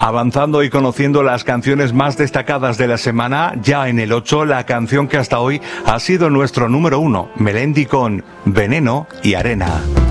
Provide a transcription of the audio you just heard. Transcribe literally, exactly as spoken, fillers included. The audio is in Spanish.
Avanzando y conociendo las canciones más destacadas de la semana, ya en el ocho, la canción que hasta hoy ha sido nuestro número uno, Melendi con Veneno y Arena.